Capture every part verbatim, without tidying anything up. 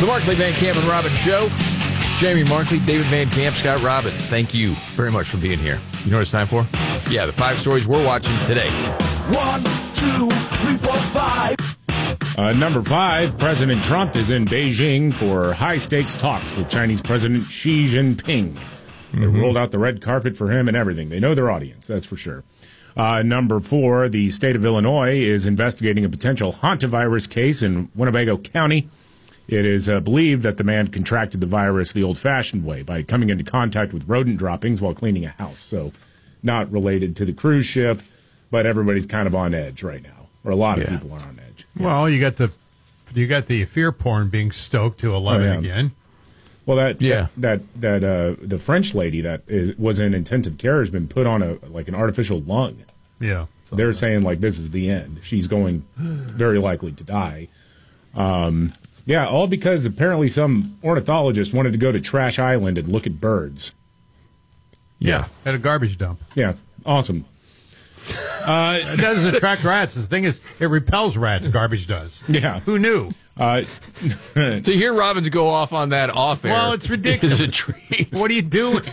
The Markley, Van Camp, and Robbins Show. Jamie Markley, David Van Camp, Scott Robbins. Thank you very much for being here. You know what it's time for? Yeah, the five stories we're watching today. One, two, three, four, five. Uh, number five, President Trump is in Beijing for high-stakes talks with Chinese President Xi Jinping. They mm-hmm. rolled out the red carpet for him and everything. They know their audience, that's for sure. Uh, number four, the state of Illinois is investigating a potential hantavirus case in Winnebago County. It is uh, believed that the man contracted the virus the old-fashioned way by coming into contact with rodent droppings while cleaning a house. So not related to the cruise ship, but everybody's kind of on edge right now, or a lot of yeah. people are on edge. Yeah. Well, you got the you got the fear porn being stoked to eleven oh, yeah. again. Well, that yeah. that that, that uh, the French lady that is, was in intensive care has been put on a like an artificial lung. Yeah, they're that. saying like this is the end. She's going very likely to die. Um, yeah, all because apparently some ornithologist wanted to go to Trash Island and look at birds. Yeah, yeah at a garbage dump. Yeah, awesome. Uh, it doesn't attract rats. The thing is, it repels rats. Garbage does. Yeah, who knew? Uh, to hear Robbins go off on that off air, well, it's ridiculous. Is a treat. What are you doing?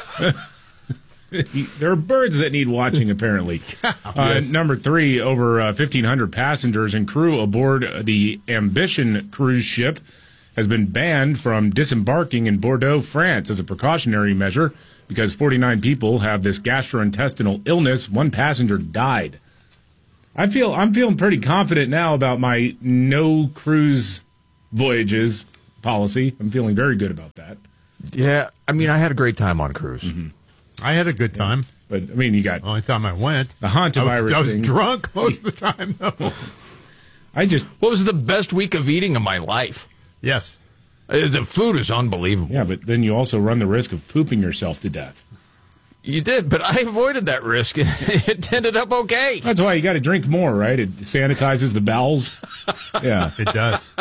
There are birds that need watching, apparently. Uh, yes. Number three, over uh, fifteen hundred passengers and crew aboard the Ambition cruise ship has been banned from disembarking in Bordeaux, France, as a precautionary measure because forty-nine people have this gastrointestinal illness. One passenger died. I feel I'm feeling pretty confident now about my no cruise voyages policy. I'm feeling very good about that. Yeah, I mean, I had a great time on a cruise. Mm-hmm. I had a good time. Yeah. But, I mean, you got... The only time I went. The hantavirus I was, I was thing. drunk most of the time, though. I just... What was the best week of eating of my life? Yes. Uh, the food is unbelievable. Yeah, but then you also run the risk of pooping yourself to death. You did, but I avoided that risk, and it ended up okay. That's why you got to drink more, right? It sanitizes the bowels. Yeah. It does.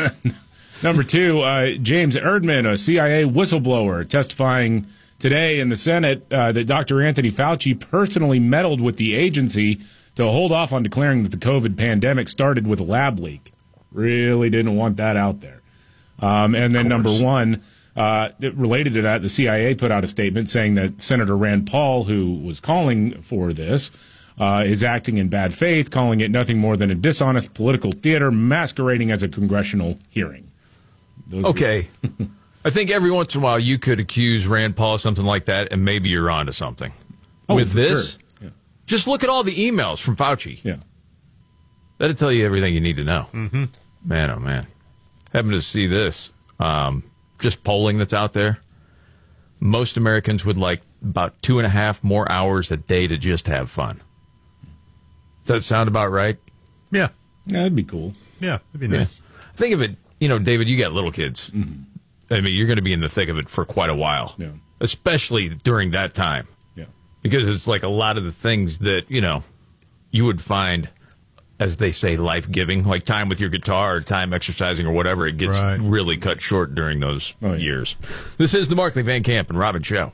Number two, uh, James Erdman, a C I A whistleblower, testifying today in the Senate uh, that Doctor Anthony Fauci personally meddled with the agency to hold off on declaring that the COVID pandemic started with a lab leak. Really didn't want that out there. Um, and then number one, uh, related to that, the C I A put out a statement saying that Senator Rand Paul, who was calling for this, uh, is acting in bad faith, calling it nothing more than a dishonest political theater masquerading as a congressional hearing. Those okay. I think every once in a while you could accuse Rand Paul of something like that, and maybe you're onto something. Oh, with this, sure. Yeah. Just look at all the emails from Fauci. Yeah. That'll tell you everything you need to know. Mm-hmm. Man, oh, man. Having to see this, um, just polling that's out there, most Americans would like about two and a half more hours a day to just have fun. Does that sound about right? Yeah. Yeah, that'd be cool. Yeah, that'd be nice. Yeah. Think of it, you know, David, you got little kids. Mm-hmm. I mean, you're going to be in the thick of it for quite a while, yeah. Especially during that time. Yeah. Because it's like a lot of the things that, you know, you would find, as they say, life-giving, like time with your guitar or time exercising or whatever, it gets right. really cut short during those oh, yeah. years. This is the Markley, Van Camp, and Robbins Show.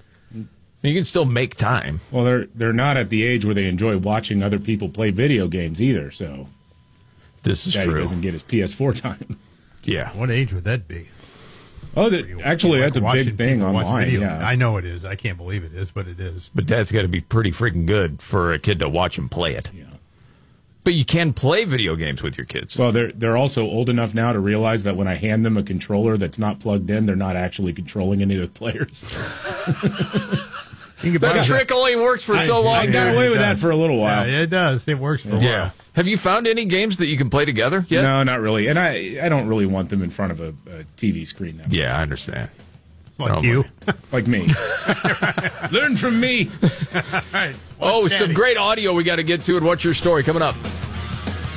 You can still make time. Well, they're they're not at the age where they enjoy watching other people play video games either, so this is Daddy true. doesn't get his P S four time. Yeah. What age would that be? Oh, that, you, actually, you that's like a big thing online. Yeah. I know it is. I can't believe it is, but it is. But Dad's got to be pretty freaking good for a kid to watch him play it. Yeah. But you can play video games with your kids. Well, they're they're also old enough now to realize that when I hand them a controller that's not plugged in, they're not actually controlling any of the players. That trick only works for I, so long. I got away with that for a little while. Yeah, it does. It works for a yeah. while. Have you found any games that you can play together yet? No, not really. And I I don't really want them in front of a, a T V screen. That yeah, I understand. Like oh, you. Like me. Learn from me. All right. Oh, Daddy? some great audio we got to get to, and what's your story coming up?